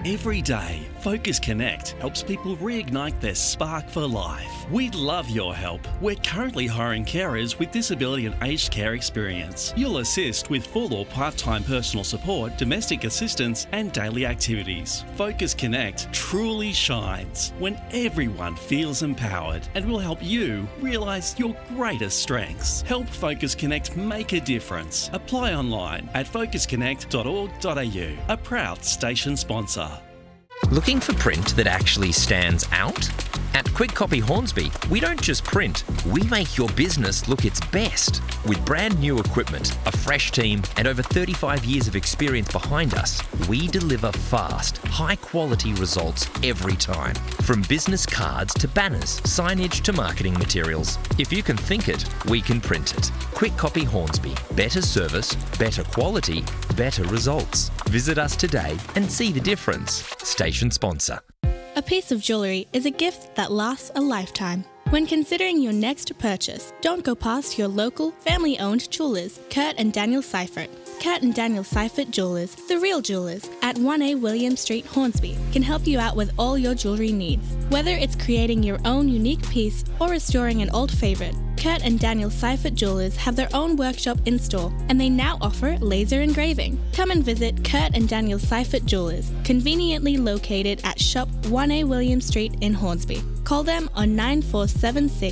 Every day, Focus Connect helps people reignite their spark for life. We'd love your help. We're currently hiring carers with disability and aged care experience. You'll assist with full or part-time personal support, domestic assistance and daily activities. Focus Connect truly shines when everyone feels empowered and will help you realise your greatest strengths. Help Focus Connect make a difference. Apply online at focusconnect.org.au. A proud station sponsor. Looking for print that actually stands out? At Quick Copy Hornsby, we don't just print, we make your business look its best. With brand new equipment, a fresh team, and over 35 years of experience behind us, we deliver fast, high-quality results every time. From business cards to banners, signage to marketing materials. If you can think it, we can print it. Quick Copy Hornsby. Better service, better quality, better results. Visit us today and see the difference. Station sponsor. A piece of jewellery is a gift that lasts a lifetime. When considering your next purchase, don't go past your local, family-owned jewellers, Kurt and Daniel Seifert. Kurt and Daniel Seifert Jewellers, the real jewellers, at 1A William Street, Hornsby, can help you out with all your jewellery needs. Whether it's creating your own unique piece or restoring an old favourite, Kurt and Daniel Seifert Jewellers have their own workshop in store, and they now offer laser engraving. Come and visit Kurt and Daniel Seifert Jewellers, conveniently located at Shop 1A William Street in Hornsby. Call them on 9476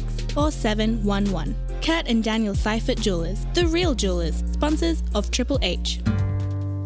4711. Kurt and Daniel Seifert Jewellers, the real jewellers, sponsors of Triple H.